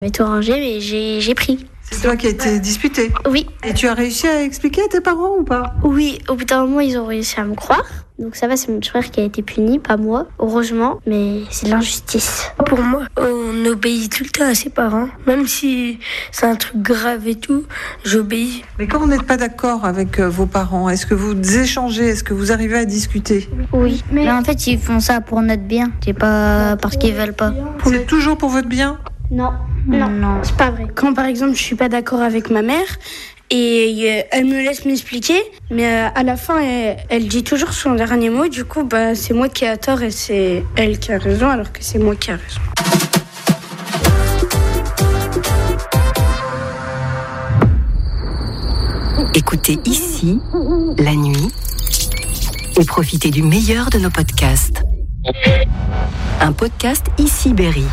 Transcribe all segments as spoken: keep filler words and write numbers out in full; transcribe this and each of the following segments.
J'avais tout rangé, mais j'ai, j'ai pris. C'est toi qui as été disputé. Oui. Et tu as réussi à expliquer à tes parents ou pas? Oui, au bout d'un moment, ils ont réussi à me croire. Donc ça va, c'est mon frère qui a été puni, pas moi, heureusement, mais c'est de l'injustice. Pour moi, on obéit tout le temps à ses parents. Même si c'est un truc grave et tout, j'obéis. Mais quand vous n'êtes pas d'accord avec vos parents, est-ce que vous échangez? Est-ce que vous arrivez à discuter? Oui. Mais en fait, ils font ça pour notre bien. C'est pas parce qu'ils veulent pas. C'est toujours pour votre bien? Non, non, Non. c'est pas vrai. Quand par exemple, je suis pas d'accord avec ma mère, et euh, elle me laisse m'expliquer, mais euh, à la fin, elle, elle dit toujours son dernier mot. Du coup, bah, c'est moi qui ai tort et c'est elle qui a raison, alors que c'est moi qui ai raison. Écoutez ici, la nuit, et profitez du meilleur de nos podcasts. Un podcast Ici Berry.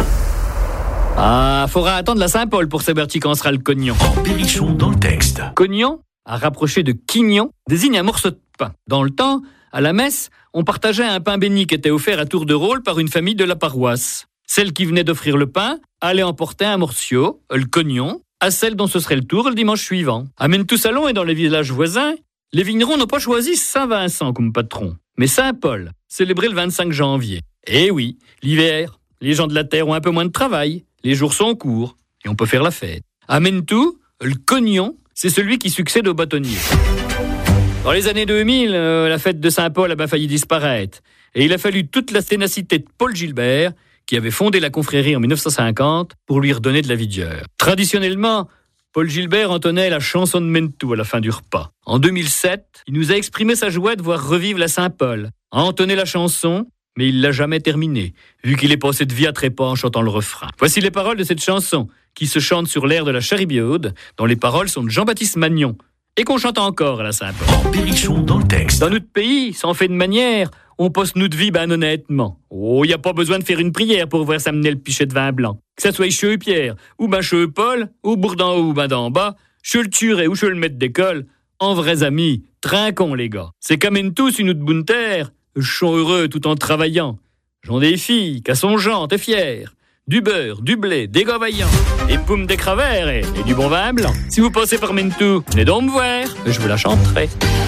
Ah, faudra attendre la Saint-Paul pour savoir quand sera le cognon. Berrichon dans le texte. Cognon, à rapprocher de quignon, désigne un morceau de pain. Dans le temps, à la messe, on partageait un pain béni qui était offert à tour de rôle par une famille de la paroisse. Celle qui venait d'offrir le pain allait emporter un morceau, le cognon, à celle dont ce serait le tour le dimanche suivant. À Mentou-Salon et dans les villages voisins, les vignerons n'ont pas choisi Saint-Vincent comme patron, mais Saint-Paul, célébré le vingt-cinq janvier. Eh oui, l'hiver, les gens de la terre ont un peu moins de travail, les jours sont courts, et on peut faire la fête. À Mentou, le cognon, c'est celui qui succède au bâtonnier. Dans les années deux mille, euh, la fête de Saint-Paul a bien failli disparaître, et il a fallu toute la ténacité de Paul Gilbert, qui avait fondé la confrérie en dix-neuf cent cinquante, pour lui redonner de la vigueur. Traditionnellement, Paul Gilbert entonnait la chanson de Mentou à la fin du repas. En deux mille sept, il nous a exprimé sa joie de voir revivre la Saint-Paul, a entonné la chanson, mais il l'a jamais terminée, vu qu'il est passé de vie à trépas en chantant le refrain. Voici les paroles de cette chanson, qui se chante sur l'air de la Charibaude, dont les paroles sont de Jean-Baptiste Magnon, et qu'on chante encore à la Saint-Paul. Berrichon dans le texte. Dans notre pays, sans fait de manière, on poste notre vie ben honnêtement. Oh, y a pas besoin de faire une prière pour voir s'amener le pichet de vin blanc. Que ça soit chez Pierre, ou ben chez Paul, ou bourdin haut, ou ben d'en bas, chez le Turé ou chez le maître d'école, en vrais amis, trinquons les gars. C'est quand même tous une autre bonne terre, je suis heureux tout en travaillant. J'en des filles, qu'à son genre, t'es fier. Du beurre, du blé, des gars vaillants, des poumes des cravers et, et du bon vin blanc. Si vous passez par Mentou, venez donc me voir, je vous la chanterai.